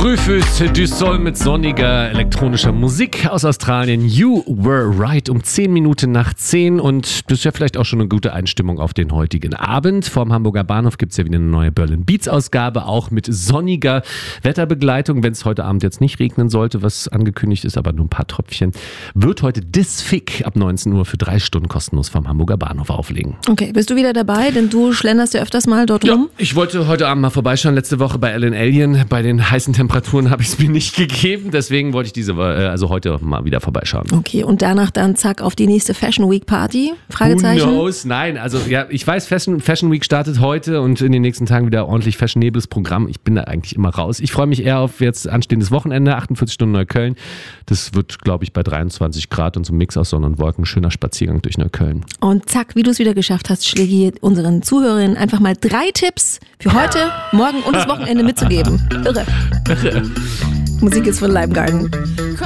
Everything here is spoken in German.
Rufus du Sol mit sonniger elektronischer Musik aus Australien. You were right um 10 Minuten nach 10 und das ist ja vielleicht auch schon eine gute Einstimmung auf den heutigen Abend. Vorm Hamburger Bahnhof gibt es ja wieder eine neue Berlin Beats Ausgabe, auch mit sonniger Wetterbegleitung. Wenn es heute Abend jetzt nicht regnen sollte, was angekündigt ist, aber nur ein paar Tröpfchen, wird heute Disfic ab 19 Uhr für 3 Stunden kostenlos vom Hamburger Bahnhof auflegen. Okay, bist du wieder dabei? Denn du schlenderst ja öfters mal dort rum. Ich wollte heute Abend mal vorbeischauen. Letzte Woche bei Ellen Alien. Bei den heißen Temperaturen habe ich es mir nicht gegeben. Deswegen wollte ich heute mal wieder vorbeischauen. Okay, und danach dann zack auf die nächste Fashion Week Party? Fragezeichen. Who knows? Nein, also ja, ich weiß, Fashion Week startet heute und in den nächsten Tagen wieder ordentlich fashionables Programm. Ich bin da eigentlich immer raus. Ich freue mich eher auf jetzt anstehendes Wochenende, 48 Stunden Neukölln. Das wird, glaube ich, bei 23 Grad und so ein Mix aus Sonne und Wolken. Schöner Spaziergang durch Neukölln. Und zack, wie du es wieder geschafft hast, Schlägi unseren Zuhörerinnen einfach mal 3 Tipps für heute, morgen und das Wochenende mitzugeben. Irre. Musik ist von Lime Garden.